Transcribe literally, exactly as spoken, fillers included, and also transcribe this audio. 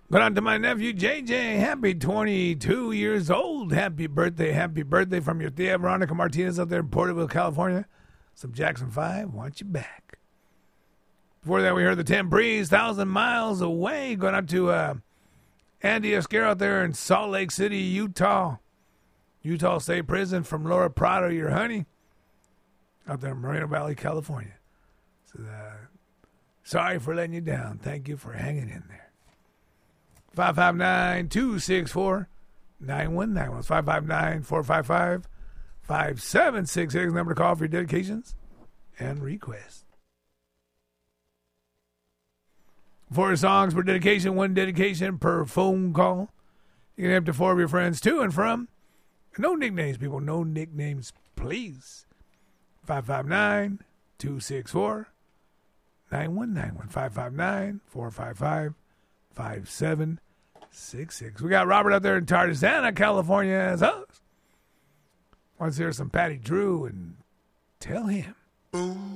Going on to my nephew, J J. Happy twenty-two years old. Happy birthday, happy birthday from your Thea Veronica Martinez out there in Porterville, California. Some Jackson five, want you back. Before that, we heard the Ten Breeze, Thousand Miles Away. Going out to uh, Andy Esquer out there in Salt Lake City, Utah. Utah State Prison from Laura Prado, your honey. Out there in Moreno Valley, California. So, uh, sorry for letting you down. Thank you for hanging in there. five five nine, two six four, nine one nine one. five five nine, four five five, five seven six six. Number to call for your dedications and requests. Four songs per dedication, one dedication per phone call. You can have up to four of your friends to and from. No nicknames, people. No nicknames, please. five five nine, two six four, nine one nine one. five five nine, four five five, five seven six six. We got Robert out there in Tarzana, California as us. Wants to hear some Patty Drew and tell him.